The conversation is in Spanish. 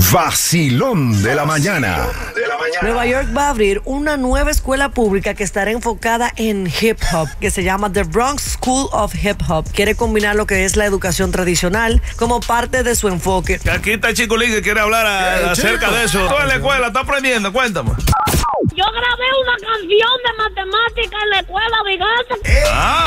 vacilón de la mañana. Nueva York va a abrir una nueva escuela pública que estará enfocada en hip hop, que se llama The Bronx School of Hip Hop. Quiere combinar lo que es la educación tradicional como parte de su enfoque. Aquí está Chico Lee que quiere hablar acerca de eso. Tú en la escuela estás aprendiendo, cuéntame. Yo grabé una canción de matemática en la escuela, Vigante. Ah.